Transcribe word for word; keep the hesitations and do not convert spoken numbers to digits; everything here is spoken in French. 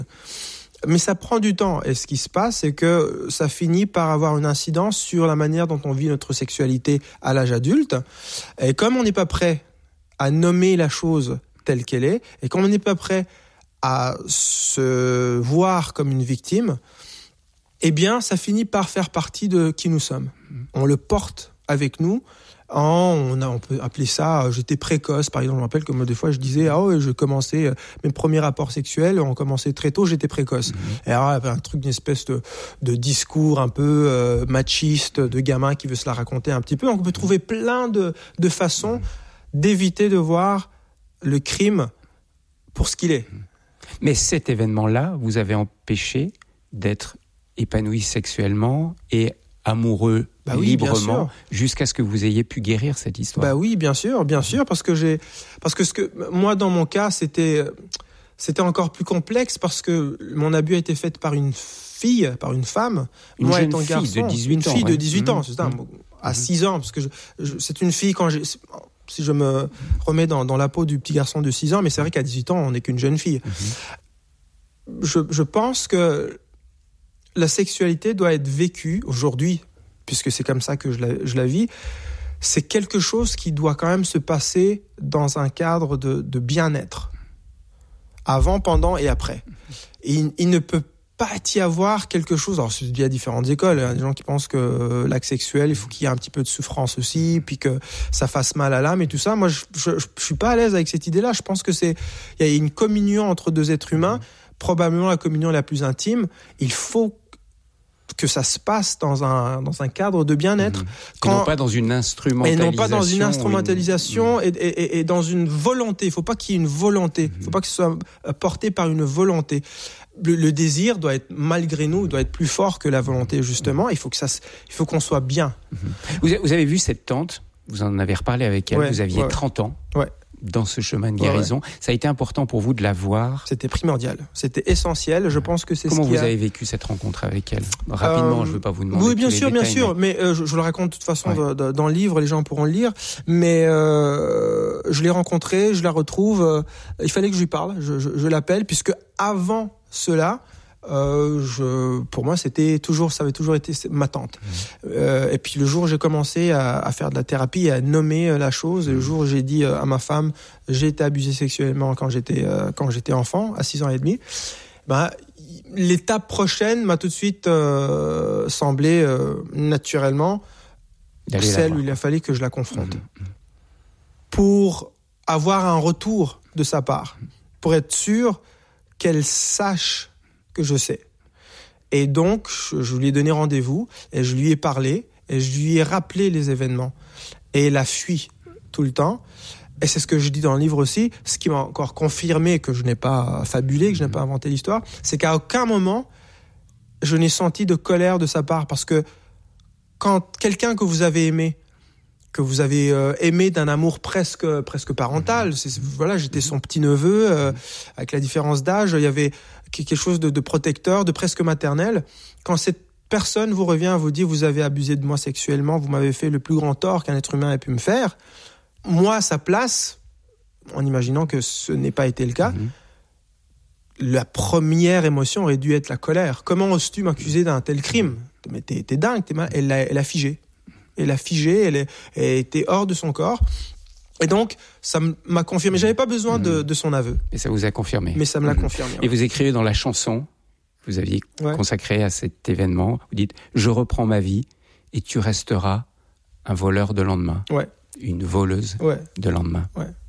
Mais ça prend du temps. Et ce qui se passe, c'est que ça finit par avoir une incidence sur la manière dont on vit notre sexualité à l'âge adulte. Et comme on n'est pas prêt à nommer la chose telle qu'elle est, et comme on n'est pas prêt à se voir comme une victime, eh bien, ça finit par faire partie de qui nous sommes. On le porte avec nous. En, on, a, on peut appeler ça, euh, j'étais précoce, par exemple. Je me rappelle que moi, des fois, je disais, ah ouais, je commençais, euh, mes premiers rapports sexuels ont commencé très tôt, j'étais précoce. Mmh. Et alors, il y avait un truc, une espèce de, de discours un peu euh, machiste, de gamin qui veut se la raconter un petit peu. Donc, on peut trouver plein de, de façons mmh. d'éviter de voir le crime pour ce qu'il est. Mais cet événement-là vous avez empêché d'être épanoui sexuellement et amoureux bah oui, librement jusqu'à ce que vous ayez pu guérir cette histoire. Bah oui, bien sûr, bien sûr, parce que j'ai, parce que ce que moi dans mon cas c'était, c'était encore plus complexe parce que mon abus a été fait par une fille, par une femme, une moi jeune étant fille garçon, de dix-huit une ans, fille ouais. de dix-huit mmh. ans, c'est ça, mmh. à six ans, parce que je, je, c'est une fille quand j'ai, si je me remets dans, dans la peau du petit garçon de six ans, mais c'est vrai qu'à dix-huit ans on n'est qu'une jeune fille. Mmh. Je, je pense que la sexualité doit être vécue aujourd'hui, puisque c'est comme ça que je la, je la vis, c'est quelque chose qui doit quand même se passer dans un cadre de, de bien-être. Avant, pendant et après. Et il, il ne peut pas y avoir quelque chose... Alors, il y a différentes écoles. Il y a des gens qui pensent que l'acte sexuel, il faut qu'il y ait un petit peu de souffrance aussi, puis que ça fasse mal à l'âme et tout ça. Moi, je ne suis pas à l'aise avec cette idée-là. Je pense que c'est... Il y a une communion entre deux êtres humains, probablement la communion la plus intime. Il faut que ça se passe dans un, dans un cadre de bien-être. Mmh. Quand... Et non pas dans une instrumentalisation. Et non pas dans une instrumentalisation une... et, et, et dans une volonté. Il ne faut pas qu'il y ait une volonté. Il mmh. ne faut pas que ce soit porté par une volonté. Le, le désir doit être, malgré nous, doit être plus fort que la volonté, justement. Il faut, que ça, il faut qu'on soit bien. Mmh. Vous, vous avez vu cette tante, vous en avez reparlé avec elle, ouais, vous aviez ouais. trente ans. Ouais. Dans ce chemin de guérison. Ouais, ouais. Ça a été important pour vous de la voir? C'était primordial. C'était essentiel. Je pense que c'est Comment ce qui vous a... avez vécu cette rencontre avec elle? Rapidement, euh, je ne veux pas vous demander. Oui, bien tous sûr, les bien détails, sûr. Mais, mais euh, je, je le raconte de toute façon ouais. de, de, dans le livre, les gens pourront le lire. Mais euh, je l'ai rencontrée, je la retrouve. Euh, il fallait que je lui parle. Je, je, je l'appelle, puisque avant cela, Euh, je, pour moi, c'était toujours, ça avait toujours été ma tante. Mmh. Euh, et puis le jour où j'ai commencé à, à faire de la thérapie, à nommer la chose, et le jour où j'ai dit à ma femme, j'ai été abusé sexuellement quand j'étais euh, quand j'étais enfant, à six ans et demi. Ben, l'étape prochaine m'a tout de suite euh, semblé euh, naturellement D'aller celle où il a fallu que je la confronte mmh. pour avoir un retour de sa part, pour être sûr qu'elle sache que je sais. Et donc, je, je lui ai donné rendez-vous, et je lui ai parlé, et je lui ai rappelé les événements. Et elle a fui tout le temps. Et c'est ce que je dis dans le livre aussi, ce qui m'a encore confirmé que je n'ai pas fabulé, que je n'ai pas inventé l'histoire, c'est qu'à aucun moment, je n'ai senti de colère de sa part. Parce que quand quelqu'un que vous avez aimé, que vous avez euh, aimé d'un amour presque presque parental, c'est, voilà, j'étais son petit-neveu, euh, avec la différence d'âge, il y avait quelque chose de, de protecteur, de presque maternel. Quand cette personne vous revient à vous dire « vous avez abusé de moi sexuellement, vous m'avez fait le plus grand tort qu'un être humain ait pu me faire », moi, à sa place, en imaginant que ce n'ait pas été le cas, mmh. la première émotion aurait dû être la colère. Comment oses-tu m'accuser d'un tel crime ? Mais t'es, t'es dingue, t'es mal... elle, l'a, elle a figé. Elle a figé, elle, est, elle était hors de son corps. Et donc, ça m'a confirmé. J'avais pas besoin de, de son aveu. Et ça vous a confirmé. Mais ça me l'a mmh. confirmé. Et ouais. vous écrivez dans la chanson que vous aviez ouais. consacrée à cet événement, vous dites « Je reprends ma vie et tu resteras un voleur de lendemain. » Ouais. Une voleuse ouais. de lendemain. Ouais.